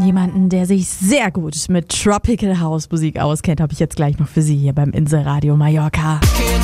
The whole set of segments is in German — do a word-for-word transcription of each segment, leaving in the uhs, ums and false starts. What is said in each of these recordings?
jemanden, der sich sehr gut mit Tropical House Musik auskennt, habe ich jetzt gleich noch für Sie hier beim Inselradio Mallorca.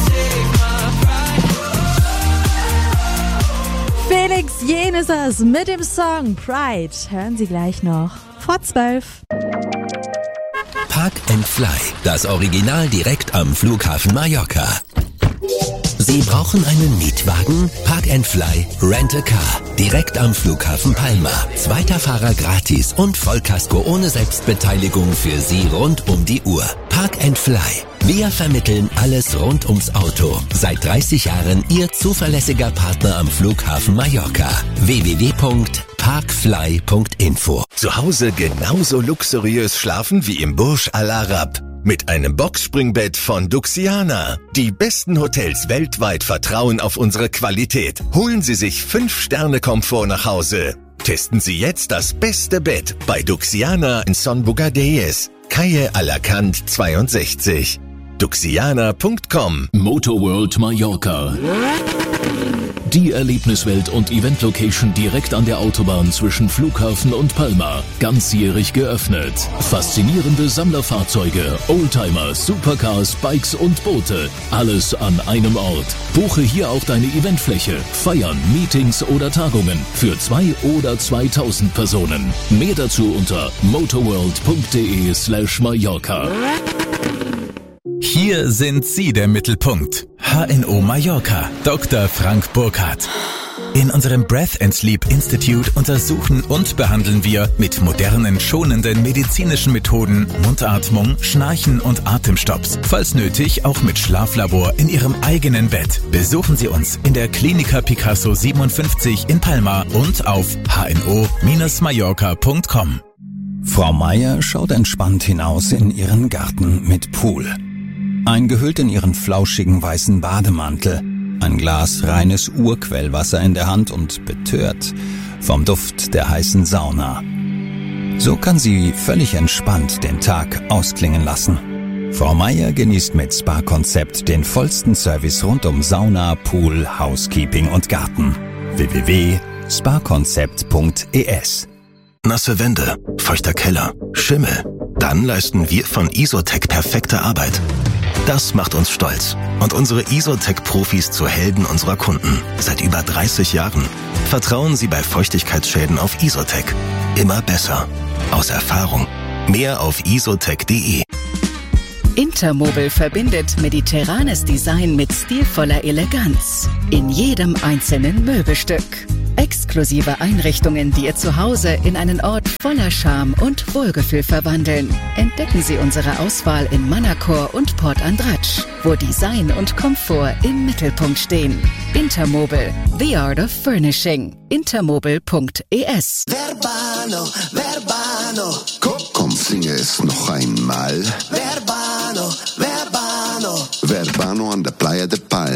Felix Jähn ist es mit dem Song Pride. Hören Sie gleich noch vor zwölf. Park and Fly, das Original direkt am Flughafen Mallorca. Sie brauchen einen Mietwagen? Park and Fly Rent a Car. Direkt am Flughafen Palma. Zweiter Fahrer gratis und Vollkasko ohne Selbstbeteiligung für Sie rund um die Uhr. Park and Fly. Wir vermitteln alles rund ums Auto. Seit dreißig Jahren Ihr zuverlässiger Partner am Flughafen Mallorca. w w w punkt parkfly punkt info. Zu Hause genauso luxuriös schlafen wie im Burj Al Arab. Mit einem Boxspringbett von Duxiana. Die besten Hotels weltweit vertrauen auf unsere Qualität. Holen Sie sich fünf Sterne Komfort nach Hause. Testen Sie jetzt das beste Bett bei Duxiana in Son Bugadeyes, Calle Alacant zweiundsechzig. duxiana punkt com. Motorworld Mallorca. Die Erlebniswelt und Event-Location direkt an der Autobahn zwischen Flughafen und Palma. Ganzjährig geöffnet. Faszinierende Sammlerfahrzeuge, Oldtimer, Supercars, Bikes und Boote. Alles an einem Ort. Buche hier auch deine Eventfläche. Feiern, Meetings oder Tagungen für zwei oder zweitausend Personen. Mehr dazu unter motorworld.de slash Mallorca. Hier sind Sie der Mittelpunkt. H N O Mallorca, Doktor Frank Burkhardt. In unserem Breath and Sleep Institute untersuchen und behandeln wir mit modernen, schonenden medizinischen Methoden Mundatmung, Schnarchen und Atemstopps. Falls nötig, auch mit Schlaflabor in Ihrem eigenen Bett. Besuchen Sie uns in der Klinika Picasso siebenundfünfzig in Palma und auf h n o Bindestrich mallorca punkt com. Frau Meier schaut entspannt hinaus in ihren Garten mit Pool. Eingehüllt in ihren flauschigen weißen Bademantel, ein Glas reines Urquellwasser in der Hand und betört vom Duft der heißen Sauna. So kann sie völlig entspannt den Tag ausklingen lassen. Frau Meier genießt mit Spa-Konzept den vollsten Service rund um Sauna, Pool, Housekeeping und Garten. w w w punkt spa konzept punkt e s. Nasse Wände, feuchter Keller, Schimmel. Dann leisten wir von Isotec perfekte Arbeit. Das macht uns stolz und unsere Isotec-Profis zu Helden unserer Kunden. Seit über dreißig Jahren. Vertrauen Sie bei Feuchtigkeitsschäden auf Isotec. Immer besser. Aus Erfahrung. Mehr auf isotec punkt de. Intermobil verbindet mediterranes Design mit stilvoller Eleganz. In jedem einzelnen Möbelstück. Exklusive Einrichtungen, die Ihr Zuhause in einen Ort voller Charme und Wohlgefühl verwandeln. Entdecken Sie unsere Auswahl in Manacor und Port Andratx, wo Design und Komfort im Mittelpunkt stehen. Intermobil, the art of furnishing. intermobil punkt e s. Verbano, Verbano. Komm, komm, singe es noch einmal. Verbano, Verbano. Verbano an der Playa de Palma.